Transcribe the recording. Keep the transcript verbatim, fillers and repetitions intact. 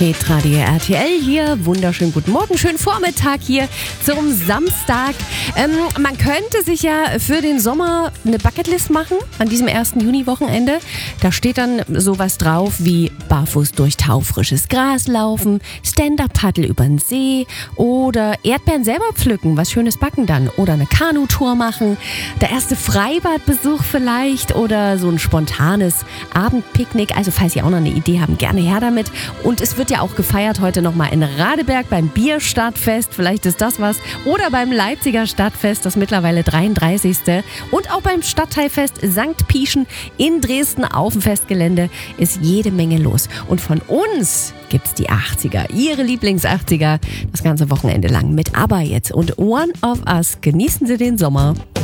Hitradio R T L hier. Wunderschönen guten Morgen, schönen Vormittag hier zum Samstag. Ähm, man könnte sich ja für den Sommer eine Bucketlist machen an diesem ersten Juni-Wochenende. Da steht dann sowas drauf wie barfuß durch taufrisches Gras laufen, Stand-Up-Paddle über den See oder Erdbeeren selber pflücken, was Schönes backen dann. Oder eine Kanutour machen, der erste Freibadbesuch vielleicht oder so ein spontanes Abendpicknick. Also falls ihr auch noch eine Idee habt, gerne her damit. Und es wird ja auch gefeiert heute nochmal in Radeberg beim Bierstadtfest. Vielleicht ist das was. Oder beim Leipziger Stadtfest, das mittlerweile dreiunddreißigste Und auch beim Stadtteilfest Sankt Pieschen in Dresden auf dem Festgelände ist jede Menge los. Und von uns gibt's die achtziger, ihre Lieblings-achtziger, das ganze Wochenende lang mit ABBA jetzt und One of Us. Genießen Sie den Sommer.